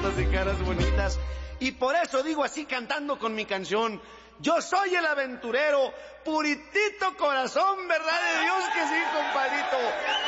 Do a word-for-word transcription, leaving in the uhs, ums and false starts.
gatotas y caras bonitas. Y por eso digo así cantando con mi canción: yo soy el aventurero, puritito corazón, ¿verdad de Dios que sí, compadrito?